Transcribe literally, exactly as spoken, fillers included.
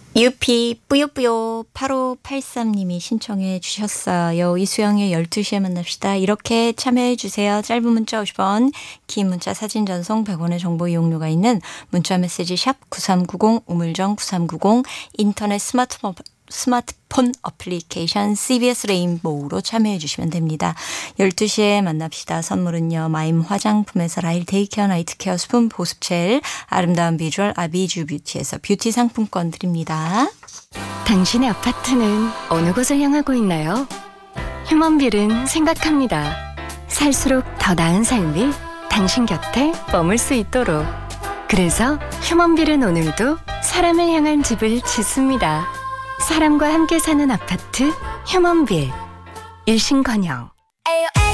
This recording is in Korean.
유피 뿌요뿌요 팔오팔삼님이 신청해 주셨어요. 이수영의 열두 시에 만납시다. 이렇게 참여해 주세요. 짧은 문자 오십 원, 긴 문자 사진 전송 백 원의 정보 이용료가 있는 문자 메시지 샵 구삼구공, 우물정 구삼구공, 인터넷 스마트폰 스마트폰 어플리케이션 씨비에스 레인보우로 참여해 주시면 됩니다. 열두 시에 만납시다. 선물은요. 마임 화장품에서 라일 데이케어 나이트 케어 스푼 보습젤, 아름다운 비주얼 아비주 뷰티에서 뷰티 상품권 드립니다. 당신의 아파트는 어느 곳을 향하고 있나요? 휴먼빌은 생각합니다. 살수록 더 나은 삶이 당신 곁에 머물 수 있도록. 그래서 휴먼빌은 오늘도 사람을 향한 집을 짓습니다. 사람과 함께 사는 아파트 휴먼빌. 일신건영.